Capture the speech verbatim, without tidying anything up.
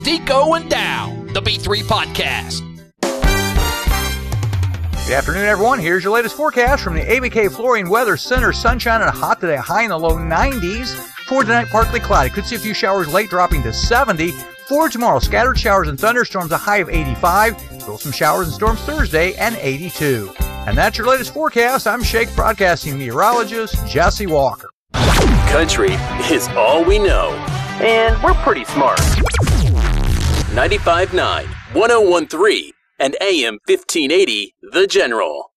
Deco and Dow, the B three Podcast. Good afternoon, everyone. Here's your latest forecast from the A B K Flooring Weather Center. Sunshine and hot today, high in the low nineties. For tonight, partly cloudy. Could see a few showers late, dropping to seventy. For tomorrow, scattered showers and thunderstorms, a high of eighty-five. Still some showers and storms Thursday, and eighty-two. And that's your latest forecast. I'm Shake Broadcasting meteorologist Jesse Walker. Country is all we know, and we're pretty smart. ninety-five point nine, one oh one point three, and A M fifteen eighty, The General.